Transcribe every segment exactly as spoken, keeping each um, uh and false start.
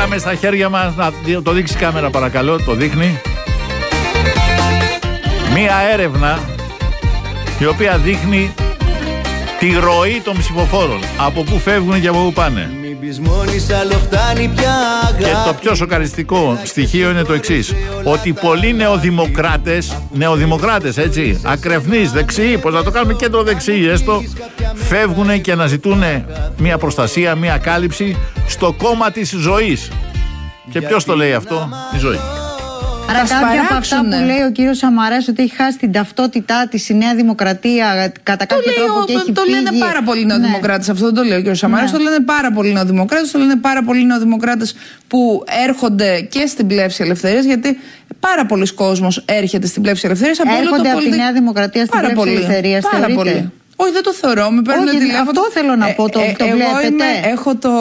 Πήραμε στα χέρια μας, να το δείξει η κάμερα παρακαλώ, το δείχνει. Μία έρευνα η οποία δείχνει τη ροή των ψηφοφόρων. Από πού φεύγουν και από πού πάνε. Και το πιο σοκαριστικό στοιχείο είναι το εξής. Ότι πολλοί νεοδημοκράτες, νεοδημοκράτες έτσι, ακρεφνείς, δεξιοί, πώς να το κάνουμε κέντρο δεξιοί έστω, φεύγουν και αναζητούν μια προστασία, μια κάλυψη στο κόμμα της ζωής. Και ποιος το λέει αυτό? Η ζωή. Άρα κάποια από αυτά που λέει ο κύριος Σαμαράς, ότι έχει χάσει την ταυτότητά της η Νέα Δημοκρατία κατά κάποιο το τρόπο, και έχει το φύγει. λένε πάρα πολλοί νεοδημοκράτες. Ναι. Αυτό δεν το λέει ο κύριος Σαμαράς. Ναι. Το λένε πάρα πολλοί νεοδημοκράτες. Το λένε πάρα πολλοί νεοδημοκράτες που έρχονται και στην Πλεύση Ελευθερίας. Γιατί πάρα πολλοί κόσμος έρχεται στην Πλεύση Ελευθερίας. Έρχονται από, από τη Νέα Δημοκρατία στην Πλεύση πολύ. Ελευθερίας. Πάρα πολύ. Όχι, δεν το θεωρώ. Με παίρνουν τηλέφωνο. Αυτό θέλω να πω. Το, ε, το εγώ βλέπετε. Είμαι, έχω το.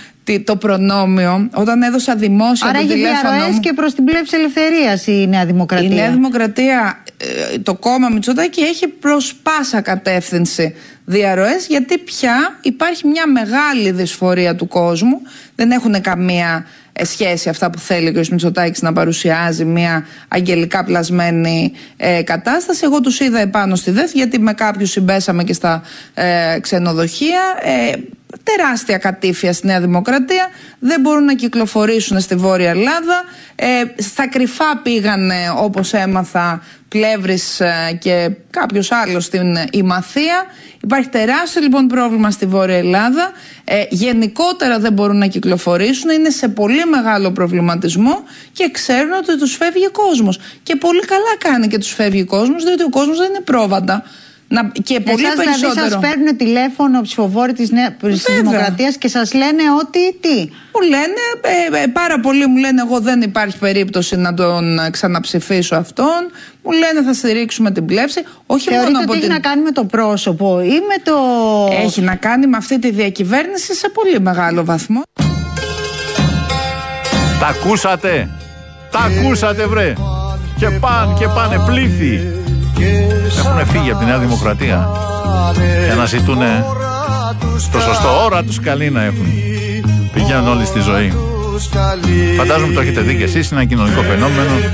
Το προνόμιο, όταν έδωσα δημόσια άρα το τηλέφωνο. Άρα έχει διαρροές και προς την Πλεύση Ελευθερίας η Νέα Δημοκρατία. Η Νέα Δημοκρατία, το κόμμα Μητσοτάκη, έχει προς πάσα κατεύθυνση διαρροές, γιατί πια υπάρχει μια μεγάλη δυσφορία του κόσμου. Δεν έχουν καμία σχέση αυτά που θέλει ο κ. Μητσοτάκης να παρουσιάζει μια αγγελικά πλασμένη ε, κατάσταση. Εγώ τους είδα επάνω στη ΔΕΘ, γιατί με κάποιους συμπέσαμε και στα ε, ξενοδοχεία. Ε, τεράστια κατήφια στη Νέα Δημοκρατία, δεν μπορούν να κυκλοφορήσουν στη Βόρεια Ελλάδα. Ε, στα κρυφά πήγανε, όπως έμαθα, Πλεύρης ε, και κάποιος άλλος στην Ημαθία. Υπάρχει τεράστιο λοιπόν πρόβλημα στη Βόρεια Ελλάδα. Ε, γενικότερα δεν μπορούν να κυκλοφορήσουν, είναι σε πολύ μεγάλο προβληματισμό και ξέρουν ότι τους φεύγει κόσμος. Και πολύ καλά κάνει και τους φεύγει κόσμος, διότι ο κόσμος δεν είναι πρόβατα. Να, και πολύ εσάς περισσότερο. Δηλαδή σας παίρνουν τηλέφωνο ψηφοφόροι της, Νέα, της Δημοκρατίας και σας λένε ότι τι? Μου λένε, ε, ε, πάρα πολλοί μου λένε, εγώ δεν υπάρχει περίπτωση να τον ξαναψηφίσω αυτόν. Μου λένε θα στηρίξουμε την Πλεύση. Όχι θεωρείτε μόνο από ότι την... έχει να κάνει με το πρόσωπο ή με το... Έχει να κάνει με αυτή τη διακυβέρνηση σε πολύ μεγάλο βαθμό. Τα ακούσατε? Τα ακούσατε βρε? Και πάνε και πάνε πλήθη. Έχουν φύγει από τη Νέα Δημοκρατία και αναζητούν το σωστό ώρα τους καλή να έχουν. Πηγαίνουν όλοι στη ζωή. Φαντάζομαι το έχετε δει και εσείς, είναι ένα κοινωνικό φαινόμενο.